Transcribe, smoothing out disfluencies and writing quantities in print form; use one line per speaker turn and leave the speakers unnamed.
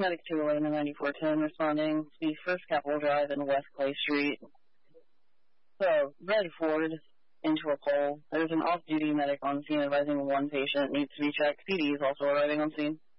Medic 211 and 9410 responding to the First Capitol Drive and West Clay Street. So, red Ford into a pole. There's an off-duty medic on scene advising one patient needs to be checked. PD is also arriving on scene.